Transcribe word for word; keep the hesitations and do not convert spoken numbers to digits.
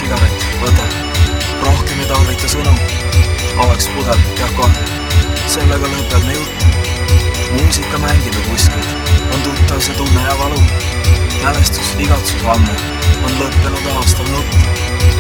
sigaret, võta. Rohkem ei tarvita sõnu. Avaks pudel, jah kohe. Sellega lõpeb me jutt. Muusika mängib ju kuskil. On tuttav see tunne ja valu. Mälestus, igatsus ammu. On lõppenud aastal nutt.